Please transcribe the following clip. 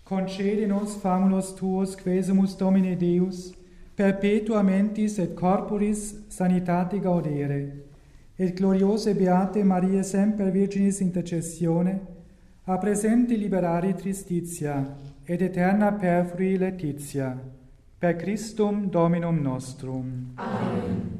concede nos famulos tuos quesumus Domine Deus, perpetua mentis et corporis sanitate gaudere, et gloriose beate Maria semper Virginis intercessione, a presente liberare tristitia, et eterna perfrui laetitia, per Christum Dominum nostrum. Amen.